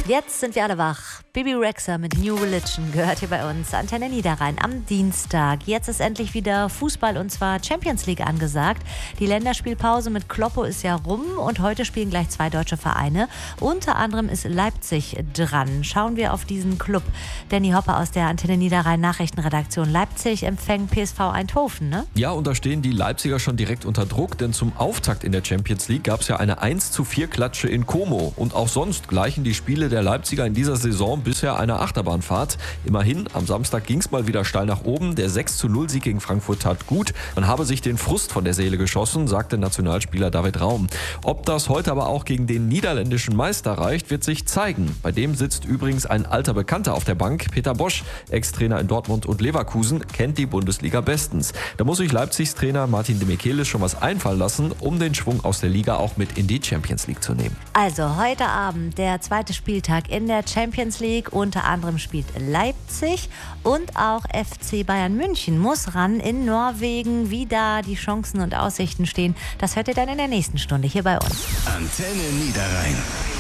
Jetzt sind wir alle wach. Bibi Rexha mit New Religion gehört hier bei uns. Antenne Niederrhein am Dienstag. Jetzt ist endlich wieder Fußball und zwar Champions League angesagt. Die Länderspielpause mit Kloppo ist ja rum und heute spielen gleich 2 deutsche Vereine. Unter anderem ist Leipzig dran. Schauen wir auf diesen Club. Danny Hopper aus der Antenne Niederrhein Nachrichtenredaktion. Leipzig empfängt PSV Eindhoven, ne? Ja, und da stehen die Leipziger schon direkt unter Druck, denn zum Auftakt in der Champions League gab es ja eine 1:4 Klatsche in Como. Und auch sonst gleichen die Spiele der Leipziger in dieser Saison bisher einer Achterbahnfahrt. Immerhin, am Samstag ging es mal wieder steil nach oben. Der 6:0 Sieg gegen Frankfurt tat gut. Man habe sich den Frust von der Seele geschossen, sagte Nationalspieler David Raum. Ob das heute aber auch gegen den niederländischen Meister reicht, wird sich zeigen. Bei dem sitzt übrigens ein alter Bekannter auf der Bank. Peter Bosch, Ex-Trainer in Dortmund und Leverkusen, kennt die Bundesliga bestens. Da muss sich Leipzigs Trainer Martin de Michelis schon was einfallen lassen, um den Schwung aus der Liga auch mit in die Champions League zu nehmen. Also heute Abend der zweite Spieltag in der Champions League. Unter anderem spielt Leipzig und auch FC Bayern München muss ran in Norwegen. Wie da die Chancen und Aussichten stehen, das hört ihr dann in der nächsten Stunde hier bei uns. Antenne Niederrhein.